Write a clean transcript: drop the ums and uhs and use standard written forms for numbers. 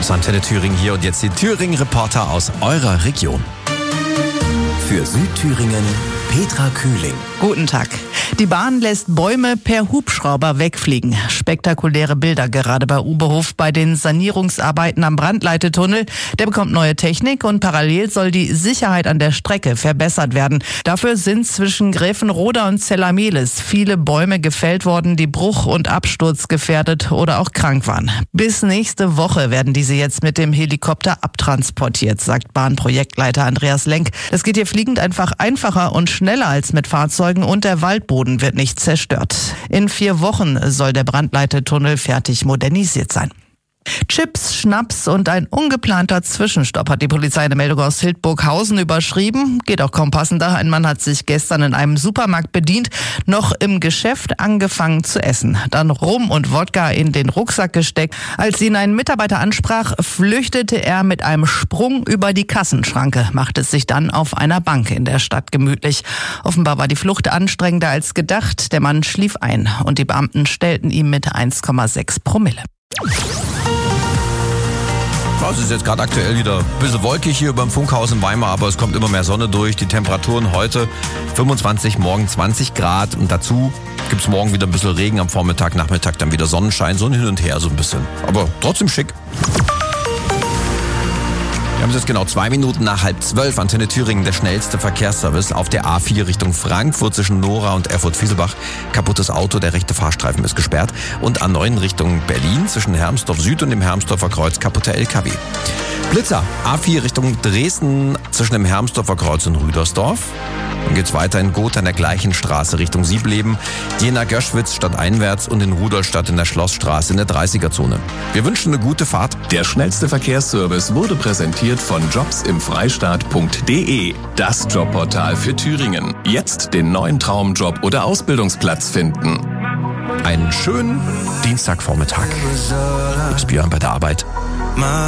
Das ist Antenne Thüringen hier und jetzt die Thüringen-Reporter aus eurer Region. Für Südthüringen Petra Kühling. Guten Tag. Die Bahn lässt Bäume per Hubschrauber wegfliegen. Spektakuläre Bilder gerade bei Uberhof bei den Sanierungsarbeiten am Brandleitetunnel. Der bekommt neue Technik und parallel soll die Sicherheit an der Strecke verbessert werden. Dafür sind zwischen Gräfenroda und Zellamelis viele Bäume gefällt worden, die bruch- und absturzgefährdet oder auch krank waren. Bis nächste Woche werden diese jetzt mit dem Helikopter abtransportiert, sagt Bahnprojektleiter Andreas Lenk. Das geht hier fliegend einfach einfacher und schneller als mit Fahrzeugen und der Waldboden wird nicht zerstört. In 4 Wochen soll der Brandleitetunnel fertig modernisiert sein. Chips, Schnaps und ein ungeplanter Zwischenstopp hat die Polizei eine Meldung aus Hildburghausen überschrieben. Geht auch kaum passender. Ein Mann hat sich gestern in einem Supermarkt bedient, noch im Geschäft angefangen zu essen. Dann Rum und Wodka in den Rucksack gesteckt. Als ihn ein Mitarbeiter ansprach, flüchtete er mit einem Sprung über die Kassenschranke, machte es sich dann auf einer Bank in der Stadt gemütlich. Offenbar war die Flucht anstrengender als gedacht. Der Mann schlief ein und die Beamten stellten ihm mit 1,6 Promille. Es ist jetzt gerade aktuell wieder ein bisschen wolkig hier beim Funkhaus in Weimar, aber es kommt immer mehr Sonne durch. Die Temperaturen heute 25, morgen 20 Grad und dazu gibt es morgen wieder ein bisschen Regen am Vormittag, Nachmittag dann wieder Sonnenschein, so hin und her so ein bisschen. Aber trotzdem schick. Wir haben es jetzt genau 2 Minuten nach 11:30. Antenne Thüringen, der schnellste Verkehrsservice auf der A4 Richtung Frankfurt zwischen Nora und Erfurt-Fieselbach. Kaputtes Auto, der rechte Fahrstreifen ist gesperrt. Und A9 Richtung Berlin zwischen Hermsdorf Süd und dem Hermsdorfer Kreuz kaputter LKW. Blitzer, A4 Richtung Dresden zwischen dem Hermsdorfer Kreuz und Rüdersdorf. Dann geht's weiter in Gotha an der gleichen Straße Richtung Siebleben, Jena-Göschwitz stadteinwärts und in Rudolstadt in der Schlossstraße in der 30er-Zone. Wir wünschen eine gute Fahrt. Der schnellste Verkehrsservice wurde präsentiert von jobsimfreistaat.de. Das Jobportal für Thüringen. Jetzt den neuen Traumjob oder Ausbildungsplatz finden. Einen schönen Dienstagvormittag. Ist Björn bei der Arbeit.